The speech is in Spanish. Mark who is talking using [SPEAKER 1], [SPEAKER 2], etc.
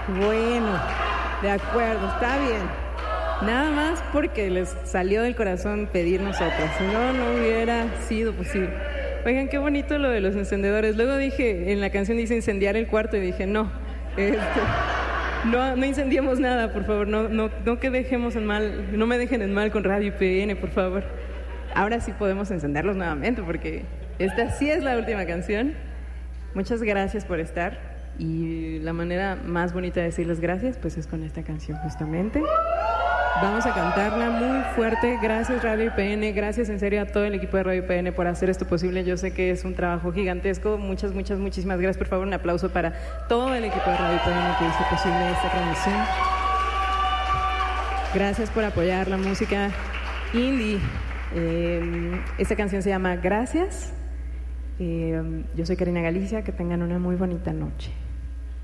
[SPEAKER 1] Bueno, de acuerdo, está bien. Nada más porque les salió del corazón pedir nosotras. Si no, no hubiera sido posible. Oigan, qué bonito lo de los encendedores. Luego dije, en la canción dice incendiar el cuarto y dije, no, no incendiemos nada, por favor. No que dejemos en mal, no me dejen en mal con Radio IPN, por favor. Ahora sí podemos encenderlos nuevamente porque esta sí es la última canción. Muchas gracias por estar. Y la manera más bonita de decirles gracias, pues es con esta canción justamente. Vamos a cantarla muy fuerte. Gracias Radio IPN, gracias en serio a todo el equipo de Radio IPN por hacer esto posible. Yo sé que es un trabajo gigantesco. Muchísimas gracias. Por favor, un aplauso para todo el equipo de Radio IPN que hizo posible esta transmisión. Gracias por apoyar la música indie. Esta canción se llama Gracias. Yo soy Karina Galicia. Que tengan una muy bonita noche.